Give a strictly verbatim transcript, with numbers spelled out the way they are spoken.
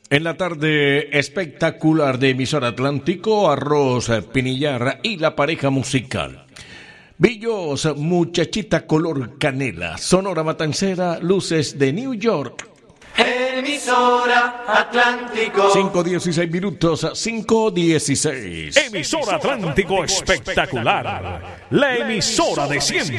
En la tarde espectacular de Emisora Atlántico, Arroz Pinillar y la pareja musical. Billos, Muchachita Color Canela, Sonora Matancera, Luces de New York. Emisora Atlántico. cinco dieciséis minutos, cinco dieciséis. Emisora Atlántico espectacular. La emisora de siempre.